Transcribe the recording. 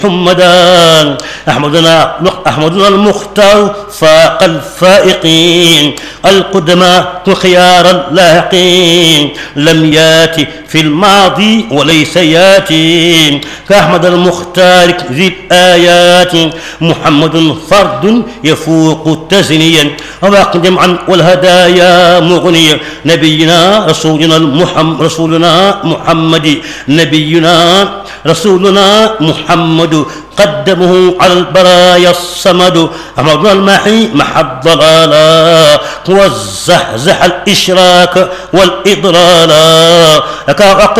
محمدا أحمدنا المختار فاق الفائقين القدماء خيار اللاحقين لم ياتي في الماضي وليس ياتي كأحمد المختار ذي الآيات محمد فرد يفوق تزنيا وأقدم عن والهدايا مغنيا نبينا رسولنا محمد نبينا رسولنا محمد قدمه على البرايا الصمد أمرنا المحي محى الضلالا والزحزح الإشراك والإضلالا